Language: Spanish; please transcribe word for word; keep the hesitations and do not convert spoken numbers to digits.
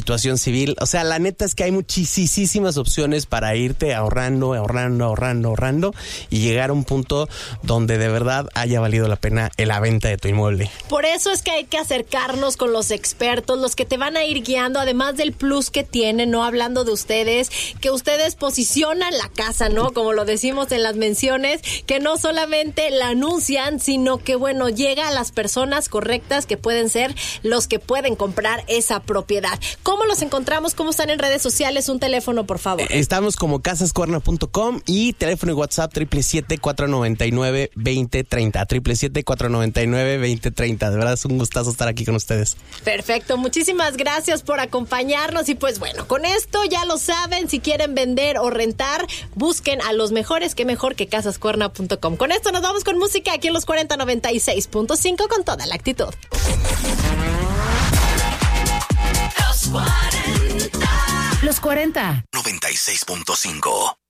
situación civil. O sea, la neta es que hay muchísimas opciones para irte ahorrando, ahorrando, ahorrando, ahorrando y llegar a un punto donde de verdad haya valido la pena la venta de tu inmueble. Por eso es que hay que acercarnos con los expertos, los que te van a ir guiando, además del plus que tienen, ¿no? Hablando de ustedes, que ustedes posicionan la casa, ¿no? Como lo decimos en las menciones, que no solamente la anuncian, sino que, bueno, llega a las personas correctas que pueden ser los que pueden comprar esa propiedad. ¿Cómo los encontramos? ¿Cómo están en redes sociales? Un teléfono, por favor. Estamos como casas cuerna punto com y teléfono y WhatsApp siete siete siete, cuatro nueve nueve, dos cero tres cero. siete siete siete, cuatro nueve nueve, dos cero tres cero. De verdad es un gustazo estar aquí con ustedes. Perfecto, muchísimas gracias por acompañarnos y pues bueno, con esto ya lo saben, si quieren vender o rentar, busquen a los mejores, que mejor que casas cuerna punto com. Con esto nos vamos con música aquí en Los cuarenta noventa y seis punto cinco con toda la actitud. Los cuarenta. noventa y seis punto cinco.